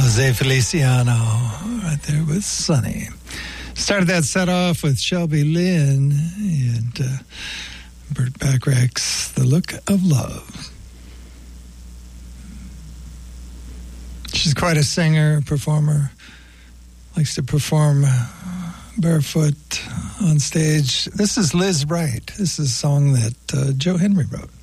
Jose Feliciano, right there with Sunny. Started that set off with Shelby Lynn and Burt Bacharach's The Look of Love. She's quite a singer, performer. Likes to perform barefoot on stage. This is Liz Wright. This is a song that Joe Henry wrote.